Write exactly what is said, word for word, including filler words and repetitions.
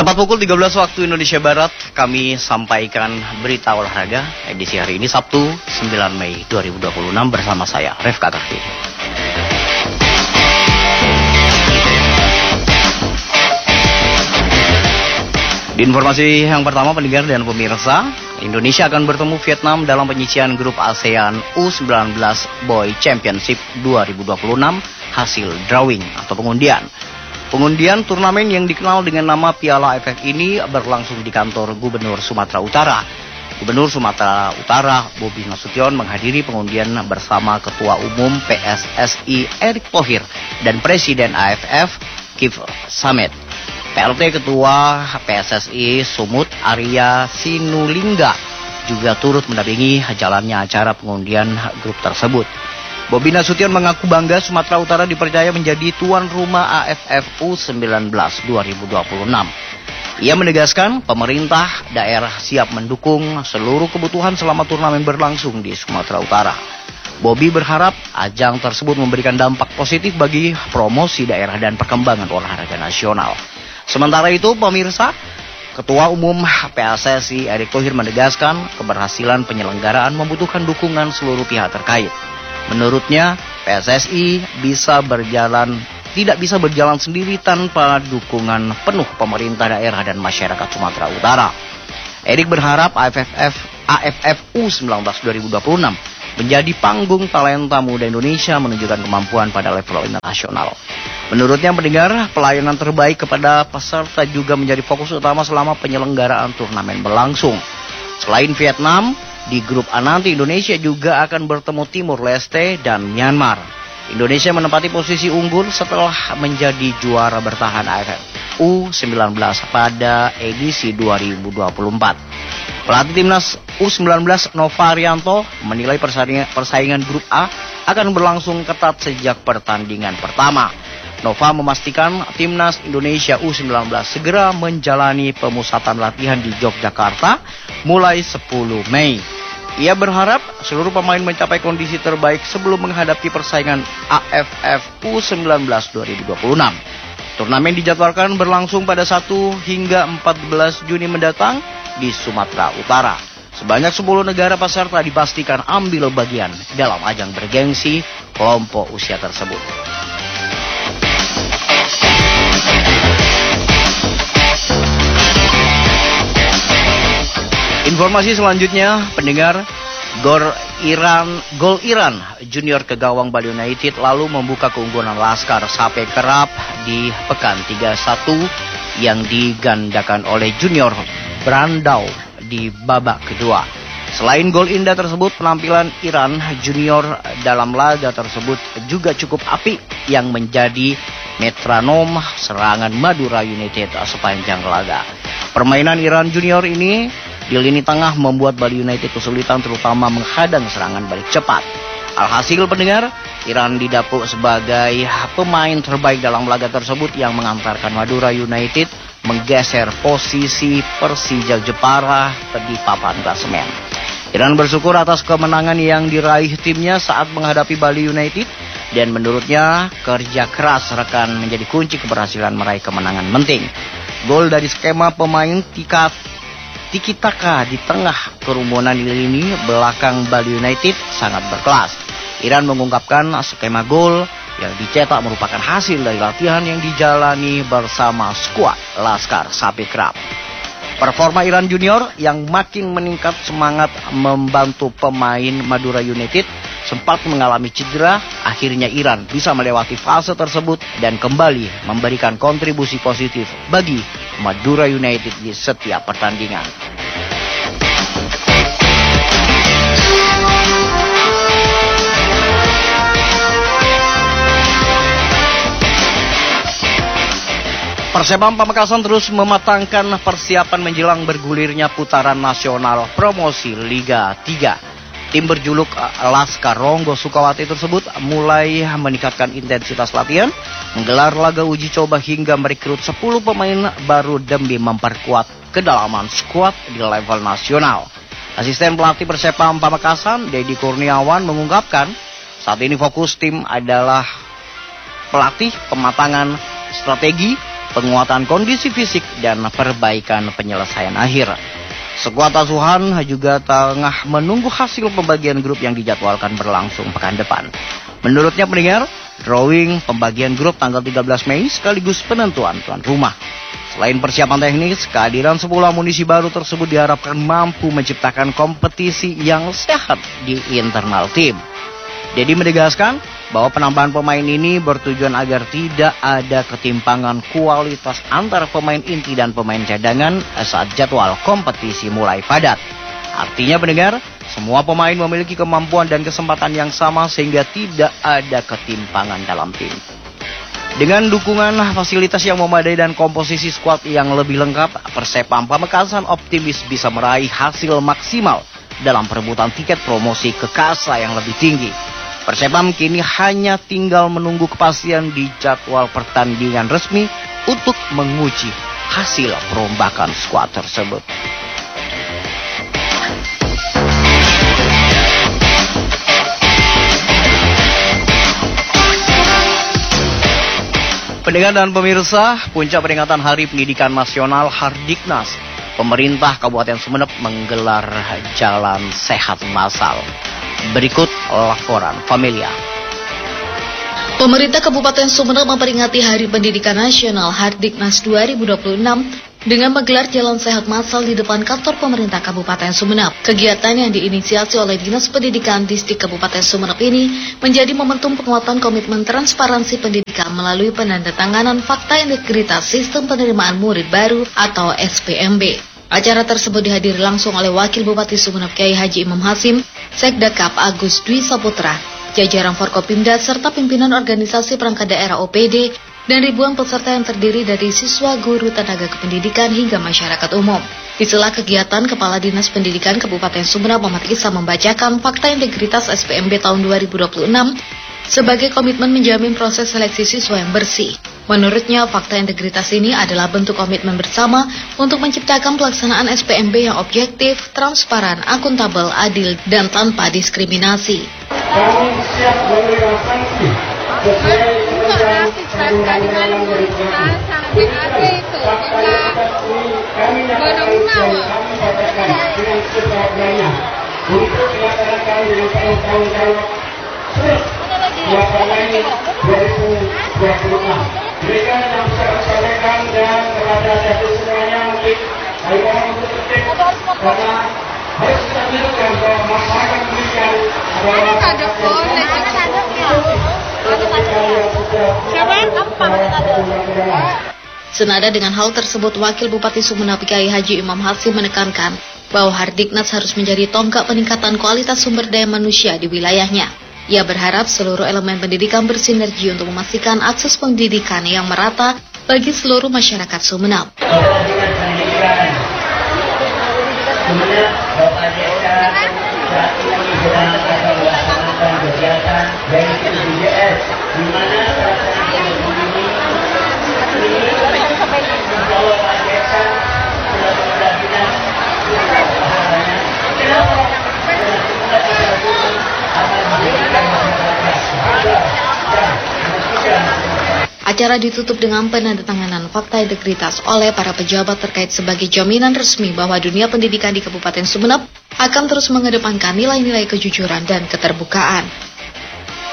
Tepat pukul tiga belas waktu Indonesia Barat, kami sampaikan berita olahraga edisi hari ini Sabtu sembilan Mei dua ribu dua puluh enam bersama saya, Refka Karti. Di informasi yang pertama, pendengar dan pemirsa, Indonesia akan bertemu Vietnam dalam penyisian grup ASEAN U sembilan belas Boy Championship dua ribu dua puluh enam hasil drawing atau pengundian. Pengundian turnamen yang dikenal dengan nama Piala A F F ini berlangsung di kantor Gubernur Sumatera Utara. Gubernur Sumatera Utara Bobi Nasution menghadiri pengundian bersama Ketua Umum P S S I Erick Thohir dan Presiden A F F Kiflan Zain. P L T Ketua P S S I Sumut Arya Sinulingga juga turut mendampingi jalannya acara pengundian grup tersebut. Bobi Nasution mengaku bangga Sumatera Utara dipercaya menjadi tuan rumah A F F U sembilan belas dua ribu dua puluh enam. Ia menegaskan pemerintah daerah siap mendukung seluruh kebutuhan selama turnamen berlangsung di Sumatera Utara. Bobi berharap ajang tersebut memberikan dampak positif bagi promosi daerah dan perkembangan olahraga nasional. Sementara itu, pemirsa, Ketua Umum P S S I Erick Thohir menegaskan keberhasilan penyelenggaraan membutuhkan dukungan seluruh pihak terkait. Menurutnya, P S S I bisa berjalan tidak bisa berjalan sendiri tanpa dukungan penuh pemerintah daerah dan masyarakat Sumatera Utara. Erick berharap A F F A F F U sembilan belas dua ribu dua puluh enam menjadi panggung talenta muda Indonesia menunjukkan kemampuan pada level internasional. Menurutnya, mendengar pelayanan terbaik kepada peserta juga menjadi fokus utama selama penyelenggaraan turnamen berlangsung. Selain Vietnam, di grup A nanti Indonesia juga akan bertemu Timur Leste dan Myanmar. Indonesia menempati posisi unggul setelah menjadi juara bertahan A F F U sembilan belas pada edisi dua ribu dua puluh empat. Pelatih timnas U sembilan belas Nova Arianto menilai persaingan, persaingan grup A akan berlangsung ketat sejak pertandingan pertama. Nova memastikan timnas Indonesia U sembilan belas segera menjalani pemusatan latihan di Yogyakarta mulai sepuluh Mei. Ia berharap seluruh pemain mencapai kondisi terbaik sebelum menghadapi persaingan A F F U sembilan belas dua ribu dua puluh enam. Turnamen dijadwalkan berlangsung pada satu hingga empat belas Juni mendatang di Sumatera Utara. Sebanyak sepuluh negara peserta dipastikan ambil bagian dalam ajang bergengsi kelompok usia tersebut. Informasi selanjutnya, pendengar, gol Iran, gol Iran junior ke gawang Bali United lalu membuka keunggulan Laskar Sape Kerap di pekan tiga puluh satu yang digandakan oleh junior Brandao di babak kedua. Selain gol indah tersebut, penampilan Iran junior dalam laga tersebut juga cukup apik yang menjadi metronom serangan Madura United sepanjang laga. Permainan Iran junior ini di lini tengah membuat Bali United kesulitan terutama menghadang serangan balik cepat. Alhasil, pendengar, Iran didapuk sebagai pemain terbaik dalam laga tersebut yang mengantarkan Madura United menggeser posisi Persija Jepara di papan klasemen. Iran bersyukur atas kemenangan yang diraih timnya saat menghadapi Bali United dan menurutnya kerja keras rekan menjadi kunci keberhasilan meraih kemenangan penting. Gol dari skema pemain tikat Tiki Taka di tengah kerumunan lini belakang Bali United sangat berkelas. Iran mengungkapkan skema gol yang dicetak merupakan hasil dari latihan yang dijalani bersama skuad Laskar Sape Kerap. Performa Iran junior yang makin meningkat semangat membantu pemain Madura United sempat mengalami cedera. Akhirnya Iran bisa melewati fase tersebut dan kembali memberikan kontribusi positif bagi Madura United di setiap pertandingan. Persebam Pamekasan terus mematangkan persiapan menjelang bergulirnya putaran nasional promosi Liga tiga. Tim berjuluk Laskar Ronggo Sukawati tersebut mulai meningkatkan intensitas latihan, menggelar laga uji coba hingga merekrut sepuluh pemain baru demi memperkuat kedalaman skuad di level nasional. Asisten pelatih Persepam Pamekasan, Dedi Kurniawan, mengungkapkan saat ini fokus tim adalah pelatih, pematangan strategi, penguatan kondisi fisik, dan perbaikan penyelesaian akhir. Skuad asuhan juga tengah menunggu hasil pembagian grup yang dijadwalkan berlangsung pekan depan. Menurutnya pendengar, drawing pembagian grup tanggal tiga belas Mei sekaligus penentuan tuan rumah. Selain persiapan teknis, kehadiran sepuluh amunisi baru tersebut diharapkan mampu menciptakan kompetisi yang sehat di internal tim. Dedi menegaskan bahwa penambahan pemain ini bertujuan agar tidak ada ketimpangan kualitas antara pemain inti dan pemain cadangan saat jadwal kompetisi mulai padat. Artinya pendengar, semua pemain memiliki kemampuan dan kesempatan yang sama sehingga tidak ada ketimpangan dalam tim. Dengan dukungan fasilitas yang memadai dan komposisi skuad yang lebih lengkap, Persepam Pamekasan optimis bisa meraih hasil maksimal dalam perebutan tiket promosi ke kasta yang lebih tinggi. Persepam kini hanya tinggal menunggu kepastian di jadwal pertandingan resmi untuk menguji hasil perombakan skuad tersebut. Pendengar dan pemirsa, puncak peringatan Hari Pendidikan Nasional Hardiknas, pemerintah Kabupaten Sumeneb menggelar jalan sehat massal. Berikut laporan Familia. Pemerintah Kabupaten Sumeneb memperingati Hari Pendidikan Nasional Hardiknas dua ribu dua puluh enam dengan menggelar jalan sehat massal di depan kantor pemerintah Kabupaten Sumeneb. Kegiatan yang diinisiasi oleh Dinas Pendidikan Distrik Kabupaten Sumeneb ini menjadi momentum penguatan komitmen transparansi pendidikan melalui penandatanganan Fakta Integritas Sistem Penerimaan Murid Baru atau S P M B. Acara tersebut dihadiri langsung oleh Wakil Bupati Sumeneb Kiai Haji Imam Hasim, Sekda Kap Agus Dwi Saputra, jajaran Forkopimda serta pimpinan organisasi perangkat daerah O P D, dan ribuan peserta yang terdiri dari siswa, guru, tenaga kependidikan hingga masyarakat umum. Di sela kegiatan, Kepala Dinas Pendidikan Kabupaten Sumeneb Muhammad Isa membacakan Fakta Integritas S P M B tahun dua ribu dua puluh enam sebagai komitmen menjamin proses seleksi siswa yang bersih. Menurutnya, fakta integritas ini adalah bentuk komitmen bersama untuk menciptakan pelaksanaan S P M B yang objektif, transparan, akuntabel, adil, dan tanpa diskriminasi. Kami siap menerima sanksi sesuai dengan peraturan dalam berikutnya. Kami nyatakan kami katakan dengan sebenarnya untuk melaksanakan dengan penuh tanggung jawab suasana dua ribu dua puluh enam. Berikan yang bisa disampaikan dan kepada satu semuanya mungkin saya mohon untuk tertib karena harus kita tunjukkan bahwa masyarakat demikian adalah masyarakat yang Senada dengan hal tersebut, Wakil Bupati Sumeneb Kiai Haji Imam Hasim menekankan bahwa Hardiknas harus menjadi tonggak peningkatan kualitas sumber daya manusia di wilayahnya. Ia berharap seluruh elemen pendidikan bersinergi untuk memastikan akses pendidikan yang merata bagi seluruh masyarakat Sumeneb. Sumeneb, Bapak Desa, saat ini sedang akan melaksanakan kegiatan yaitu B J S, di mana pelaksanaan ini ini bahwa Pak Desa sudah mengadakan usahanya. Kenapa? Acara ditutup dengan penandatanganan fakta integritas oleh para pejabat terkait sebagai jaminan resmi bahwa dunia pendidikan di Kabupaten Sumeneb akan terus mengedepankan nilai-nilai kejujuran dan keterbukaan.